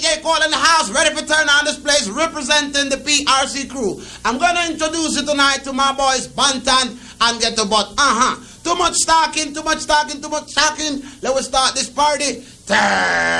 DJ Cole in the house, ready for turn on this place, representing the PRC crew. I'm going to introduce you tonight to my boys Bantan and Get the Butt. Too much talking. Let us start this party.